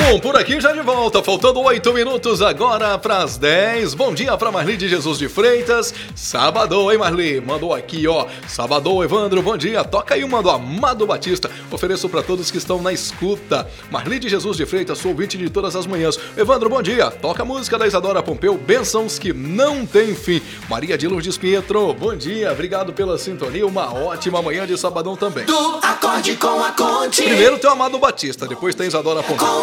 Bom, por aqui já de volta, faltando 8 minutos agora para as 10. Bom dia para Marli de Jesus de Freitas. Sabadão, hein, Marli? Mandou aqui, ó. Sabadão, Evandro, bom dia. Toca aí uma do Amado Batista. Ofereço para todos que estão na escuta. Marli de Jesus de Freitas, sou ouvinte de todas as manhãs. Evandro, bom dia. Toca a música da Isadora Pompeu, Bênçãos que não tem fim. Maria de Lourdes Pietro, bom dia. Obrigado pela sintonia. Uma ótima manhã de sabadão também. Do Acorde com a Conte. Primeiro tem o Amado Batista, depois tem Isadora Pompeu.